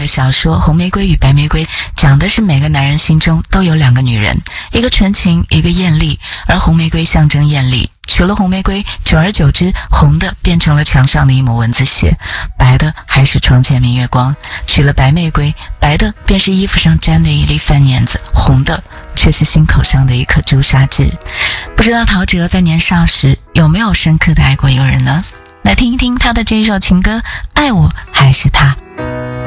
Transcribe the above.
小说《红玫瑰与白玫瑰》讲的是每个男人心中都有两个女人，一个纯情，一个艳丽，而红玫瑰象征艳丽。娶了红玫瑰，久而久之，红的变成了墙上的一抹蚊子血，白的还是床前明月光。娶了白玫瑰，白的便是衣服上沾的一粒饭粘子，红的却是心口上的一颗朱砂痣。不知道陶喆在年少时有没有深刻的爱过一个人呢？来听一听他的这一首情歌《爱我还是他》。